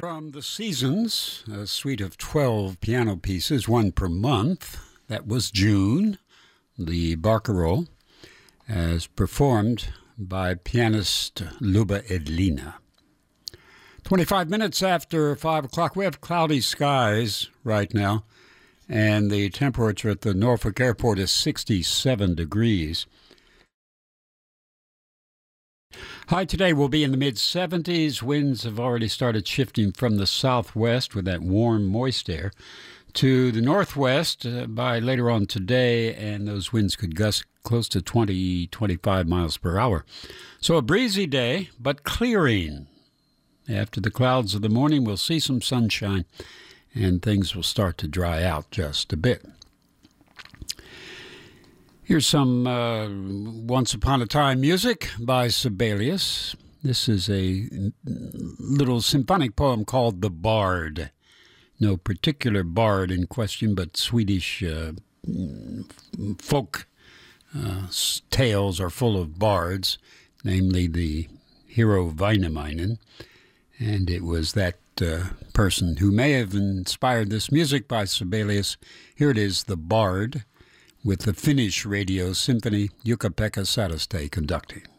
From the Seasons, a suite of 12 piano pieces, one per month. That was June, the Barcarolle, as performed by pianist Luba Edlina. 25 minutes after 5 o'clock, we have cloudy skies right now, and the temperature at the Norfolk Airport is 67 degrees. High today will be in the mid-70s. Winds have already started shifting from the southwest with that warm, moist air to the northwest by later on today, and those winds could gust close to 20, 25 miles per hour. So a breezy day, but clearing. After the clouds of the morning, we'll see some sunshine, and things will start to dry out just a bit. Here's some Once Upon a Time music by Sibelius. This is a little symphonic poem called The Bard. No particular bard in question, but Swedish folk tales are full of bards, namely the hero Väinämöinen. And it was that person who may have inspired this music by Sibelius. Here it is, The Bard, with the Finnish Radio Symphony, Jukka-Pekka Sataste conducting.